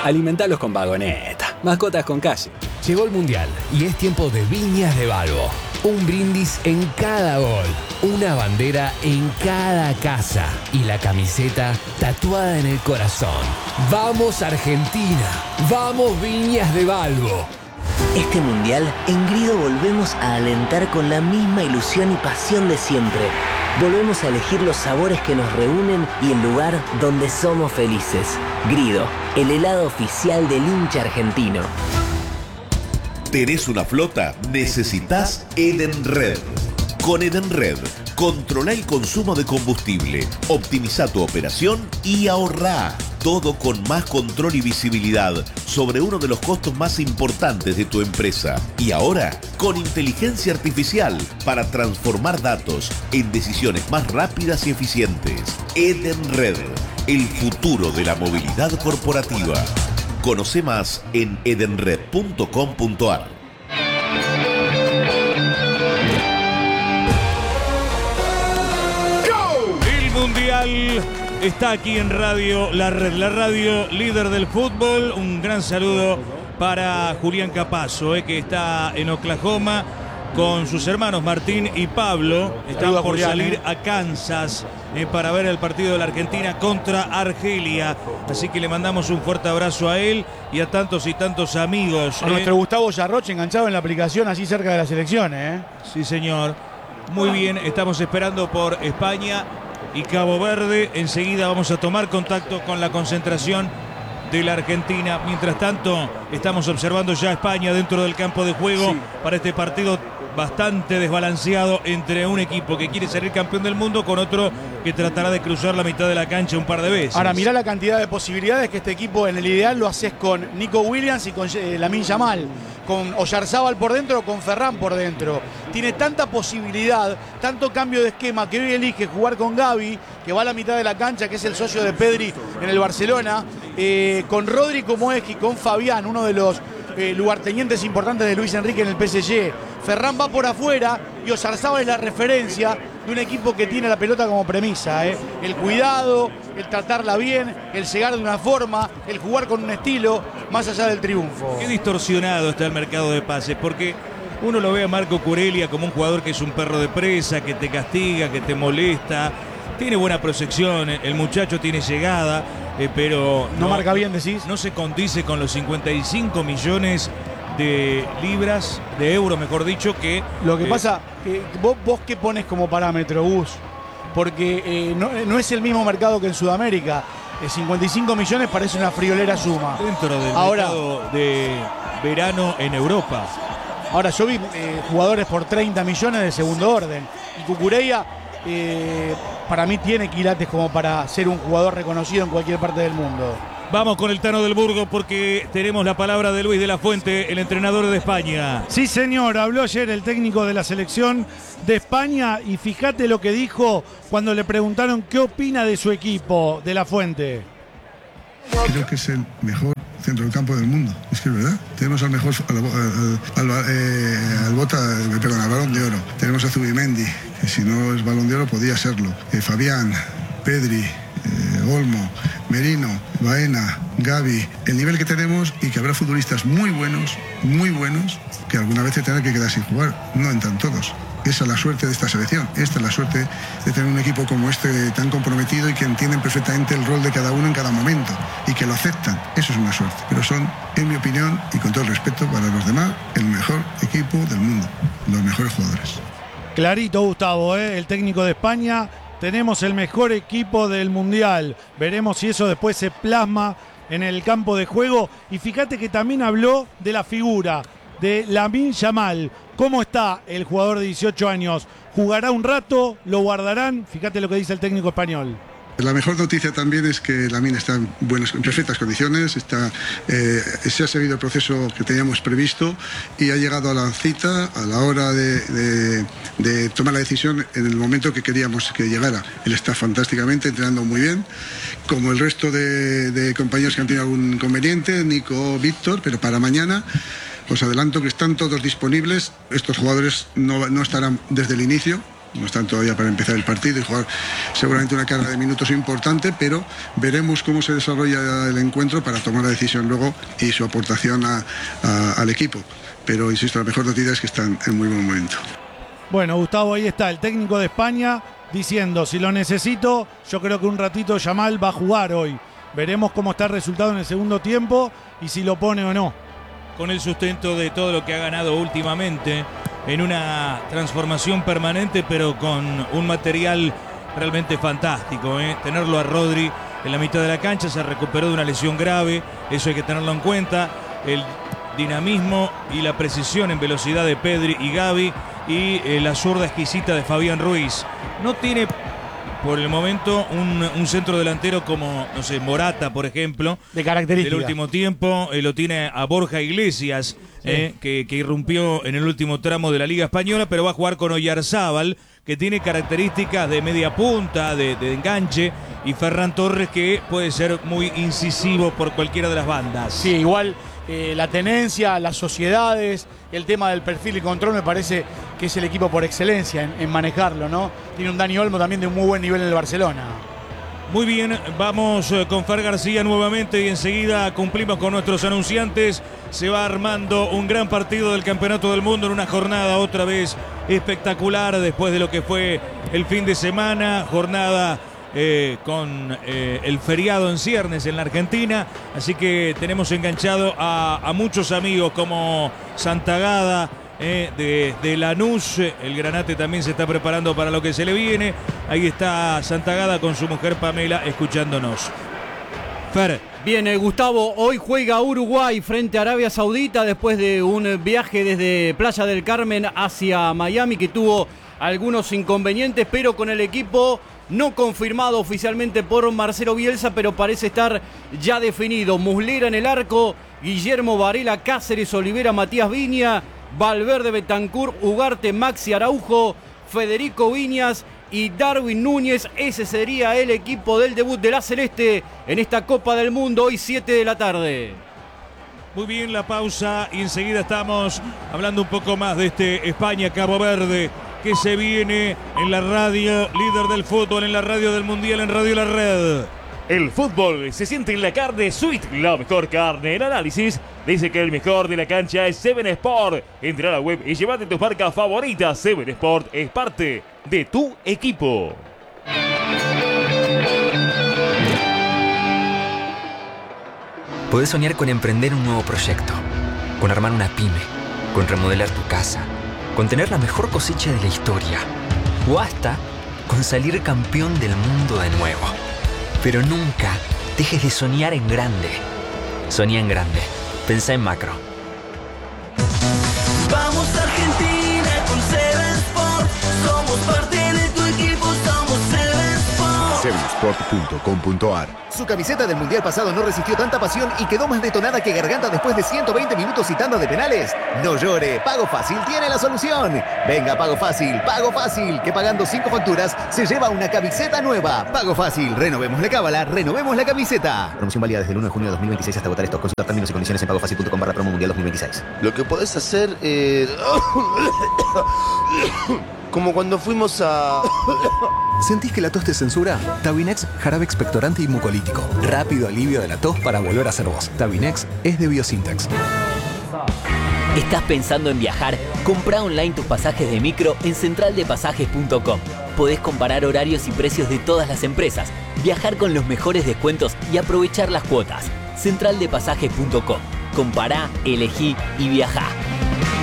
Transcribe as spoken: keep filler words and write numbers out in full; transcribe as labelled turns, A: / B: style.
A: Alimentalos con Vagoneta. Mascotas con calle.
B: Llegó el Mundial y es tiempo de Viñas de Balbo. Un brindis en cada gol, una bandera en cada casa y la camiseta tatuada en el corazón. ¡Vamos Argentina! ¡Vamos Viñas de Balbo!
C: Este Mundial, en Grido volvemos a alentar con la misma ilusión y pasión de siempre. Volvemos a elegir los sabores que nos reúnen y el lugar donde somos felices. Grido, el helado oficial del hincha argentino.
D: ¿Tenés una flota? Necesitas Edenred. Con Edenred, controla el consumo de combustible, optimiza tu operación y ahorrá. Todo con más control y visibilidad sobre uno de los costos más importantes de tu empresa. Y ahora, con inteligencia artificial para transformar datos en decisiones más rápidas y eficientes. Edenred, el futuro de la movilidad corporativa. Conoce más en edenred punto com punto ar.
E: El Mundial está aquí en Radio La Red, la radio líder del fútbol. Un gran saludo para Julián Capazo, eh, que está en Oklahoma con sus hermanos Martín y Pablo. Están por Julián, salir eh. a Kansas eh, para ver el partido de la Argentina contra Argelia. Así que le mandamos un fuerte abrazo a él y a tantos y tantos amigos.
F: A eh. nuestro Gustavo Yarroche enganchado en la aplicación así cerca de las elecciones. ¿eh?
E: Sí, señor. Muy bien, estamos esperando por España y Cabo Verde. Enseguida vamos a tomar contacto con la concentración de la Argentina. Mientras tanto, estamos observando ya a España dentro del campo de juego sí. para este partido bastante desbalanceado entre un equipo que quiere salir campeón del mundo con otro que tratará de cruzar la mitad de la cancha un par de veces.
F: Ahora, mirá la cantidad de posibilidades que este equipo en el ideal lo haces con Nico Williams y con eh, Lamine Yamal, con Oyarzábal por dentro o con Ferran por dentro. Tiene tanta posibilidad, tanto cambio de esquema que hoy elige jugar con Gavi, que va a la mitad de la cancha, que es el socio de Pedri en el Barcelona, eh, con Rodri como eje y con Fabián, uno de los eh, lugartenientes importantes de Luis Enrique en el P S G. Ferran va por afuera y Oyarzábal es la referencia de un equipo que tiene la pelota como premisa. ¿eh? El cuidado, el tratarla bien, el llegar de una forma, el jugar con un estilo, más allá del triunfo.
E: Qué distorsionado está el mercado de pases, porque uno lo ve a Marco Curelia como un jugador que es un perro de presa, que te castiga, que te molesta. Tiene buena proyección, el muchacho tiene llegada, eh, pero...
F: No, no marca bien, decís.
E: No se condice con los cincuenta y cinco millones de libras, de euros, mejor dicho, que...
F: Lo que
E: eh,
F: pasa, que vos, vos qué pones como parámetro, Gus, porque eh, no, no es el mismo mercado que en Sudamérica. Eh, cincuenta y cinco millones parece una friolera suma.
E: Dentro del
F: Ahora,
E: mercado de verano en Europa.
F: Ahora, yo vi eh, jugadores por treinta millones de segundo orden. Y Cucurella, eh, para mí, tiene quilates como para ser un jugador reconocido en cualquier parte del mundo.
E: Vamos con el Tano del Burgo porque tenemos la palabra de Luis de la Fuente, el entrenador de España.
G: Sí, señor, habló ayer el técnico de la selección de España y fíjate lo que dijo cuando le preguntaron qué opina de su equipo, de la Fuente.
H: Creo que es el mejor centro del campo del mundo, es que es verdad. Tenemos al mejor, al, al, al, eh, al bota, perdón, al Balón de Oro. Tenemos a Zubimendi, que si no es Balón de Oro podía serlo. Eh, Fabián, Pedri, Eh, Olmo, Merino, Baena, Gavi, el nivel que tenemos y que habrá futbolistas muy buenos, muy buenos, que alguna vez tendrán que quedar sin jugar. No entran todos. Esa es la suerte de esta selección. Esta es la suerte de tener un equipo como este tan comprometido y que entienden perfectamente el rol de cada uno en cada momento y que lo aceptan. Eso es una suerte. Pero son, en mi opinión, y con todo el respeto para los demás, el mejor equipo del mundo. Los mejores jugadores.
G: Clarito, Gustavo, ¿eh? El técnico de España. Tenemos el mejor equipo del Mundial. Veremos si eso después se plasma en el campo de juego. Y fíjate que también habló de la figura de Lamine Yamal. ¿Cómo está el jugador de dieciocho años? ¿Jugará un rato? ¿Lo guardarán? Fíjate lo que dice el técnico español.
H: La mejor noticia también es que Lamine está en, buenas, en perfectas condiciones, está, eh, se ha seguido el proceso que teníamos previsto y ha llegado a la cita a la hora de, de, de tomar la decisión en el momento que queríamos que llegara. Él está fantásticamente, entrenando muy bien, como el resto de, de compañeros que han tenido algún inconveniente, Nico, Víctor, pero para mañana os adelanto que están todos disponibles. Estos jugadores no, no estarán desde el inicio, no están todavía para empezar el partido y jugar seguramente una carga de minutos importante, pero veremos cómo se desarrolla el encuentro para tomar la decisión luego y su aportación a, a, al equipo. Pero insisto, la mejor noticia es que están en muy buen momento.
G: Bueno, Gustavo, ahí está el técnico de España diciendo, si lo necesito, yo creo que un ratito Yamal va a jugar hoy. Veremos cómo está el resultado en el segundo tiempo y si lo pone o no.
E: Con el sustento de todo lo que ha ganado últimamente, en una transformación permanente, pero con un material realmente fantástico, ¿eh? Tenerlo a Rodri en la mitad de la cancha, se recuperó de una lesión grave, eso hay que tenerlo en cuenta. El dinamismo y la precisión en velocidad de Pedri y Gavi y eh, la zurda exquisita de Fabián Ruiz. No tiene por el momento un, un centro delantero como, no sé, Morata, por ejemplo,
F: de característica.
E: Del último tiempo, eh, lo tiene a Borja Iglesias, sí. eh, que, que irrumpió en el último tramo de la Liga Española, pero va a jugar con Oyarzábal, que tiene características de media punta, de, de enganche, y Ferran Torres, que puede ser muy incisivo por cualquiera de las bandas.
F: Sí, igual eh, la tenencia, las sociedades, el tema del perfil y control, me parece que es el equipo por excelencia en, en manejarlo, ¿no? Tiene un Dani Olmo también de un muy buen nivel en el Barcelona.
E: Muy bien, vamos con Fer García nuevamente y enseguida cumplimos con nuestros anunciantes. Se va armando un gran partido del Campeonato del Mundo en una jornada otra vez espectacular después de lo que fue el fin de semana, jornada eh, con eh, el feriado en ciernes en la Argentina, así que tenemos enganchado a, a muchos amigos como Santagada, Eh, de, de Lanús. El Granate también se está preparando para lo que se le viene. Ahí está Santagada con su mujer Pamela escuchándonos. Fer.
I: Bien, eh, Gustavo, hoy juega Uruguay frente a Arabia Saudita después de un viaje desde Playa del Carmen hacia Miami que tuvo algunos inconvenientes, pero con el equipo no confirmado oficialmente por Marcelo Bielsa, pero parece estar ya definido. Muslera en el arco, Guillermo Varela, Cáceres, Olivera, Matías Viña, Valverde, Bentancur, Ugarte, Maxi Araujo, Federico Viñas y Darwin Núñez. Ese sería el equipo del debut de la Celeste en esta Copa del Mundo, hoy siete de la tarde.
E: Muy bien, la pausa y enseguida estamos hablando un poco más de este España-Cabo Verde que se viene en la radio líder del fútbol, en la radio del Mundial, en Radio La Red.
J: El fútbol se siente en la carne Sweet, la mejor carne. El análisis dice que el mejor de la cancha es Seven Sport. Entra a la web y llévate tus marcas favoritas. Seven Sport es parte de tu equipo.
K: Podés soñar con emprender un nuevo proyecto, con armar una pyme, con remodelar tu casa, con tener la mejor cosecha de la historia, o hasta con salir campeón del mundo de nuevo. Pero nunca dejes de soñar en grande. Soñá en grande. Pensá en macro.
L: Vamos Argentina con Seven Sport. Somos parte de tu equipo, somos Seven Sport.
M: seven sport punto com punto a r. Su camiseta del Mundial pasado no resistió tanta pasión y quedó más detonada que Garganta después de ciento veinte minutos y tanda de penales. No llore, Pago Fácil tiene la solución. Venga, Pago Fácil, Pago Fácil, que pagando cinco facturas se lleva una camiseta nueva. Pago Fácil, renovemos la cábala, renovemos la camiseta. Promoción válida desde el uno de junio de dos mil veintiséis hasta agotar stock. Consulta términos y condiciones en pagofacil punto com barra promo mundial dos mil veintiséis.
N: Lo que podés hacer es... como cuando fuimos a...
O: ¿Sentís que la tos te censura? Tabinex, jarabe expectorante y mucolítico. Rápido alivio de la tos para volver a ser vos. Tabinex es de Biosintex.
C: ¿Estás pensando en viajar? Comprá online tus pasajes de micro en central de pasajes punto com. Podés comparar horarios y precios de todas las empresas, viajar con los mejores descuentos y aprovechar las cuotas. central de pasajes punto com. Compará, elegí y viajá.